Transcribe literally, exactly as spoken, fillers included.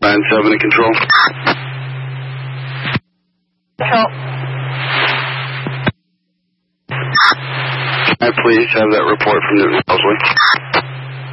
nine seven to control. Control. Can I please have that report from Newton Wellesley?